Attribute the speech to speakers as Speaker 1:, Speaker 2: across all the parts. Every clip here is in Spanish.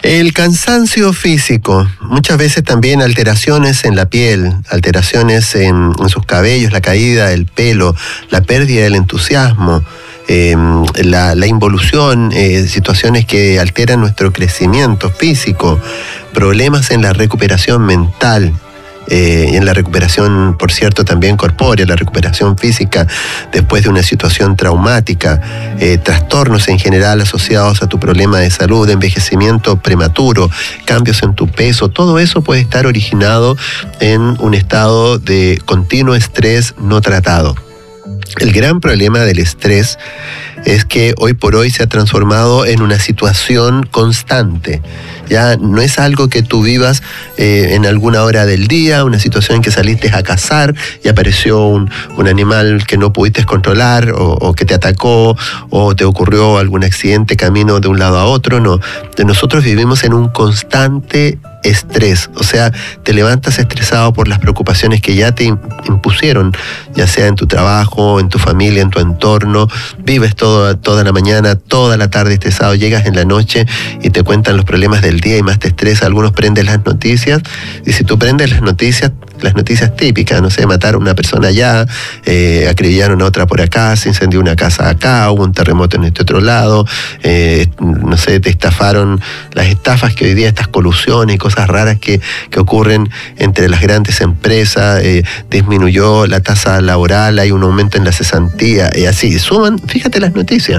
Speaker 1: El cansancio físico, muchas veces también alteraciones en la piel, alteraciones en sus cabellos, la caída del pelo, la pérdida del entusiasmo, la involución, situaciones que alteran nuestro crecimiento físico, problemas en la recuperación mental. Y en la recuperación, por cierto, también corpórea, la recuperación física después de una situación traumática, trastornos en general asociados a tu problema de salud, envejecimiento prematuro, cambios en tu peso, todo eso puede estar originado en un estado de continuo estrés no tratado. El gran problema del estrés es que hoy por hoy se ha transformado en una situación constante. Ya no es algo que tú vivas en alguna hora del día, una situación en que saliste a cazar y apareció un animal que no pudiste controlar o que te atacó o te ocurrió algún accidente camino de un lado a otro. No, nosotros vivimos en un constante estrés, o sea, te levantas estresado por las preocupaciones que ya te impusieron, ya sea en tu trabajo, en tu familia, en tu entorno, vives toda la mañana, toda la tarde estresado, llegas en la noche y te cuentan los problemas del día y más te estresa. Algunos prenden las noticias y si tú prendes las noticias típicas, no sé, mataron a una persona allá, acribillaron a otra por acá, se incendió una casa acá, hubo un terremoto en este otro lado, no sé, te estafaron, las estafas que hoy día, estas colusiones y cosas raras que ocurren entre las grandes empresas, disminuyó la tasa laboral, hay un aumento en la cesantía, y así, suman, fíjate las noticias.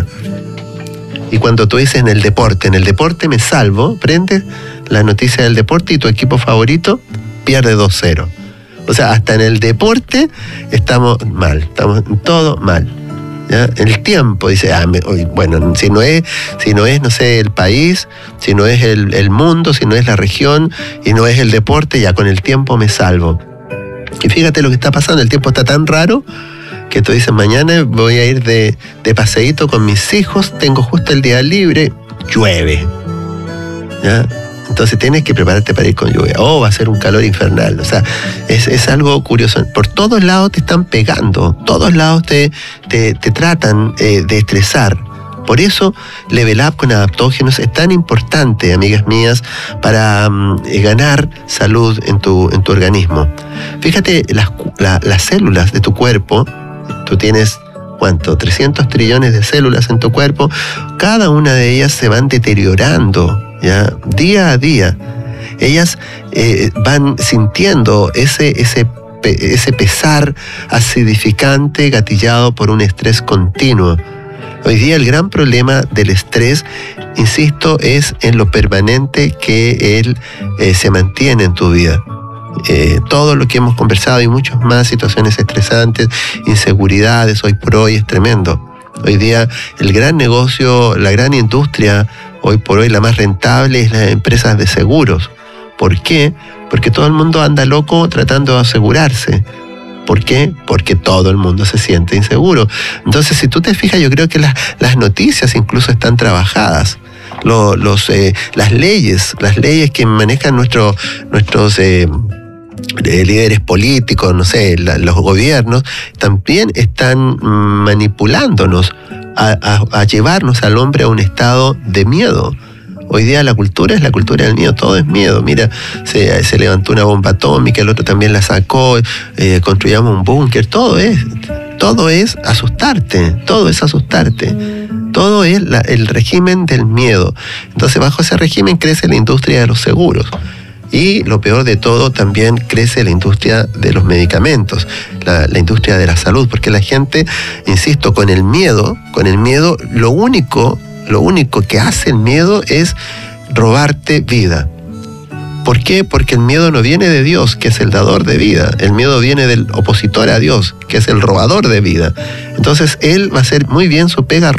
Speaker 1: Y cuando tú dices en el deporte me salvo, prendes la noticia del deporte y tu equipo favorito pierde 2-0. O sea, hasta en el deporte estamos mal, estamos todo mal. ¿Ya? El tiempo, dice, bueno, si no es, no sé, el país, si no es el mundo, si no es la región y no es el deporte, ya con el tiempo me salvo. Y fíjate lo que está pasando, el tiempo está tan raro que tú dices, mañana voy a ir de paseíto con mis hijos, tengo justo el día libre, llueve. ¿Ya? Entonces tienes que prepararte para ir con lluvia. Va a ser un calor infernal. O sea, es algo curioso. Por todos lados te están pegando. Todos lados te tratan de estresar. Por eso Level Up con adaptógenos es tan importante, amigas mías, para ganar salud en tu organismo. Fíjate, las células de tu cuerpo, tú tienes, ¿cuánto? 300 trillones de células en tu cuerpo. Cada una de ellas se van deteriorando, ¿ya? Día a día. Ellas van sintiendo ese pesar acidificante gatillado por un estrés continuo. Hoy día el gran problema del estrés, insisto, es en lo permanente que él se mantiene en tu vida. Todo lo que hemos conversado y muchas más situaciones estresantes, inseguridades, hoy por hoy es tremendo. Hoy día el gran negocio, la gran industria, hoy por hoy la más rentable es las empresas de seguros. ¿Por qué? Porque todo el mundo anda loco tratando de asegurarse. ¿Por qué? Porque todo el mundo se siente inseguro. Entonces, si tú te fijas, yo creo que las noticias incluso están trabajadas. Las leyes que manejan nuestros líderes políticos, no sé, los gobiernos, también están manipulándonos a llevarnos al hombre a un estado de miedo. Hoy día la cultura es la cultura del miedo, todo es miedo. Mira, se levantó una bomba atómica, el otro también la sacó, construyamos un búnker, todo es asustarte, todo es el régimen del miedo. Entonces bajo ese régimen crece la industria de los seguros. Y lo peor de todo, también crece la industria de los medicamentos, la industria de la salud, porque la gente, insisto, con el miedo, lo único que hace el miedo es robarte vida. ¿Por qué? Porque el miedo no viene de Dios, que es el dador de vida. El miedo viene del opositor a Dios, que es el robador de vida. Entonces, él va a hacer muy bien su pega